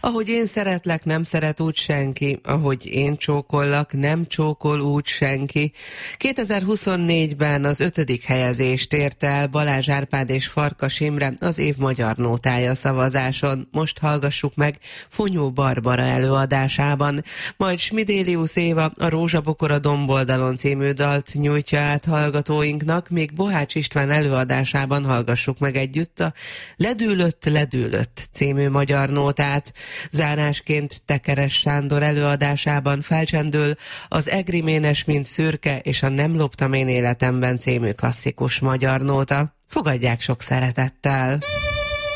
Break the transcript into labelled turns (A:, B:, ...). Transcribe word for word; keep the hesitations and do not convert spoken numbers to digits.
A: Ahogy én szeretlek, nem szeret úgy senki, ahogy én csókollak, nem csókol úgy senki. kétezer-huszonnégyben az ötödik helyezést érte el Balázs Árpád és Farkas Imre az év magyar nótája szavazáson. Most hallgassuk meg Fonyó Barbara előadásában. Majd Smidélius Éva a Rózsabokor a domboldalon című dalt nyújtja át hallgatóinknak, még Bohács István előadásában hallgassuk meg együtt a Ledűlött, ledűlött című magyar nótát. Zárásként Tekeres Sándor előadásában felcsendül az Egri ménes, mint szürke és a Nem loptam én életemben című klasszikus magyar nóta. Fogadják sok szeretettel!